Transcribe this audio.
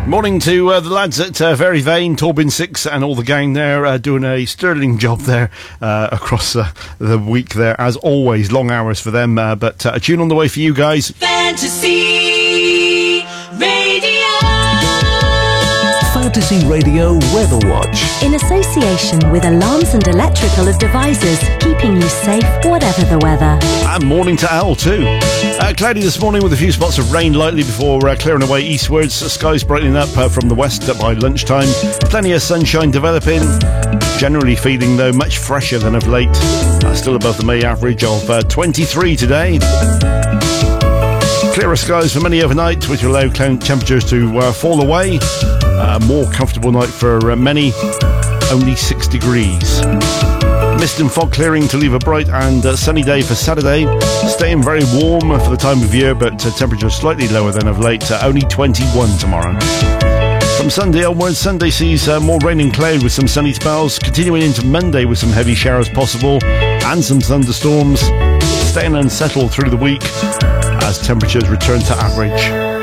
Morning to the lads at Very Vain, Torbin 6 and all the gang there, doing a sterling job there across the week there. As always, long hours for them, but a tune on the way for you guys. Fantasy Radio. Fantasy Radio Weather Watch. In association with Alarms and Electrical Devices, keeping you safe whatever the weather. And morning to Al too. Cloudy this morning with a few spots of rain lightly before clearing away eastwards. Skies brightening up from the west by lunchtime. Plenty of sunshine developing. Generally feeling though much fresher than of late. Still above the May average of 23 today. Clearer skies for many overnight, which will allow temperatures to fall away. More comfortable night for many, only 6 degrees. Mist and fog clearing to leave a bright and sunny day for Saturday. Staying very warm for the time of year, but temperatures slightly lower than of late, only 21 tomorrow. From Sunday onwards, Sunday sees more rain and cloud with some sunny spells, continuing into Monday with some heavy showers possible and some thunderstorms, staying unsettled through the week as temperatures return to average.